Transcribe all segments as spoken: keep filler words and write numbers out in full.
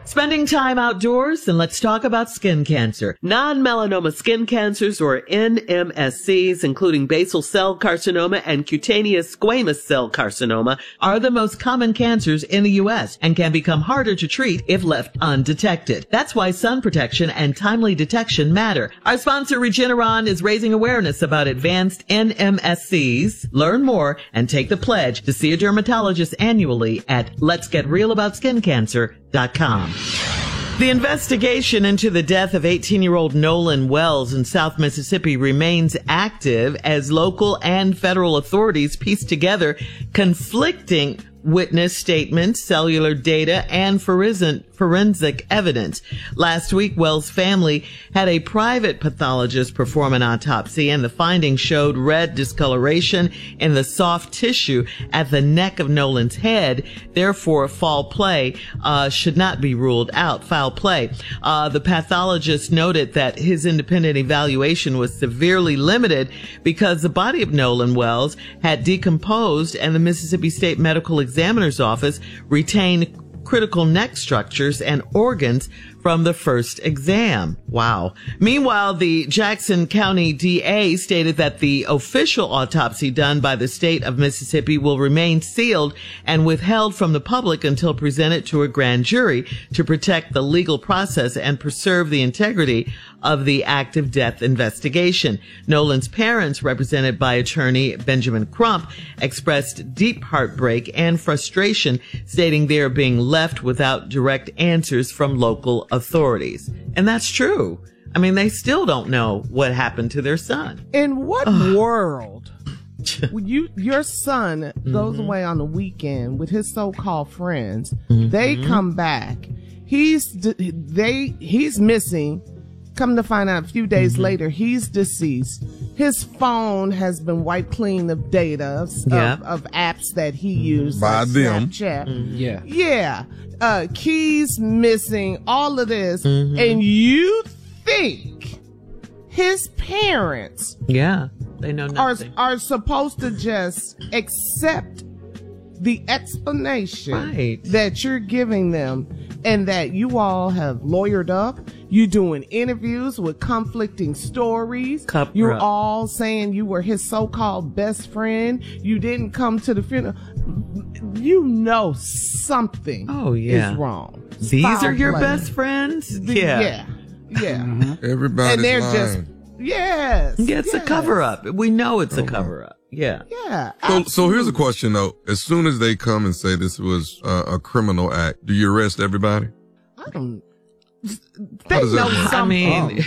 Spending time outdoors, and let's talk about skin cancer. Non-melanoma skin cancers, or N M S Cs, including basal cell carcinoma and cutaneous squamous cell carcinoma, are the most common cancers in the U S and can become harder to treat if left undetected. That's why sun protection and timely detection matter. Our sponsor, Regeneron, is raising awareness about advanced N M S Cs. Learn more and take the pledge to see a dermatologist annually at lets get real about skin cancer dot com. The investigation into the death of eighteen-year-old Nolan Wells in South Mississippi remains active as local and federal authorities piece together conflicting witness statements, cellular data, and forensic evidence. Last week, Wells' family had a private pathologist perform an autopsy, and the findings showed red discoloration in the soft tissue at the neck of Nolan's head. Therefore, foul play uh, should not be ruled out. Foul play. Uh, the pathologist noted that his independent evaluation was severely limited because the body of Nolan Wells had decomposed, and the Mississippi State Medical Examiner's Office retained critical neck structures and organs from the first exam. Wow. Meanwhile, the Jackson County D A stated that the official autopsy done by the state of Mississippi will remain sealed and withheld from the public until presented to a grand jury to protect the legal process and preserve the integrity of the active death investigation. Nolan's parents, represented by attorney Benjamin Crump, expressed deep heartbreak and frustration, stating they are being left without direct answers from local authorities. And that's true. I mean, they still don't know what happened to their son. In what world when you your son mm-hmm. goes away on the weekend with his so-called friends, mm-hmm. they come back, he's they he's missing. Come to find out a few days mm-hmm. later, he's deceased. His phone has been wiped clean of data of, yeah. of, of apps that he used. By like them. Snapchat. Mm-hmm. Yeah. Yeah. Uh, keys missing, all of this. Mm-hmm. And you think his parents yeah, they know nothing. Are, are supposed to just accept the explanation right. that you're giving them, and that you all have lawyered up. You doing interviews with conflicting stories. Cover You're up. all saying you were his so-called best friend. You didn't come to the funeral. You know something oh, yeah. is wrong. These Foul are your play. best friends? The- yeah. Yeah. Yeah. Mm-hmm. Everybody's And they're lying. just, yes. Yeah, it's yes. a cover-up. We know it's Okay. a cover-up. Yeah. Yeah. So, so here's a question though. As soon as they come and say this was uh, a criminal act, do you arrest everybody? I don't. How They does that know work? something. I mean,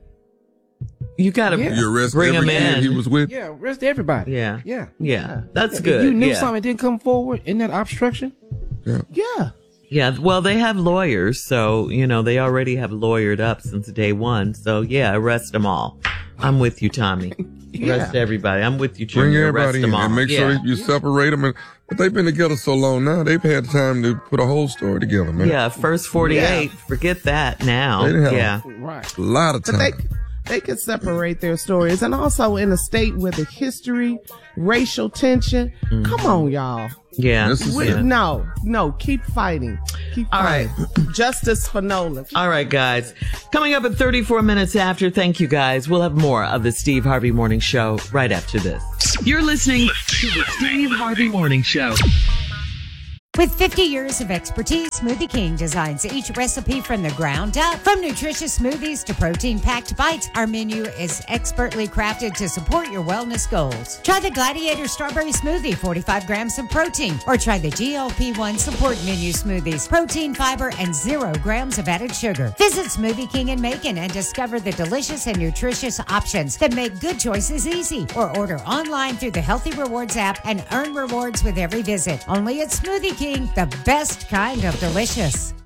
you gotta Yeah. You arrest bring every them kid in. he was with? Yeah, arrest everybody. Yeah. Yeah. Yeah. That's If good. you knew yeah. something didn't come forward in that obstruction, Yeah. Yeah. Well, they have lawyers, so, you know, they already have lawyered up since day one. So, yeah, arrest them all. I'm with you, Tommy. Arrest Yeah. everybody. I'm with you, Bring Junior. Arrest everybody in them all. and make yeah. sure you separate them. And, but they've been together so long now, they've had time to put a whole story together, man. Yeah, first forty-eight. Yeah. Forget that now. They have- Yeah. right? A lot of But time. they they could separate their stories, and also in a state with a history, racial tension. Mm-hmm. Come on, y'all. Yeah. This is We, Yeah. No, no, keep fighting. Keep All fighting. Justice for Nolan. All right, guys. Coming up at thirty-four minutes after. Thank you, guys. We'll have more of the Steve Harvey Morning Show right after this. You're listening to the Steve Harvey Morning Show. With fifty years of expertise, Smoothie King designs each recipe from the ground up. From nutritious smoothies to protein-packed bites, our menu is expertly crafted to support your wellness goals. Try the Gladiator Strawberry Smoothie, forty-five grams of protein, or try the G L P one Support Menu Smoothies, protein, fiber, and zero grams of added sugar. Visit Smoothie King in Macon and discover the delicious and nutritious options that make good choices easy. Or order online through the Healthy Rewards app and earn rewards with every visit. Only at Smoothie King. The best kind of delicious.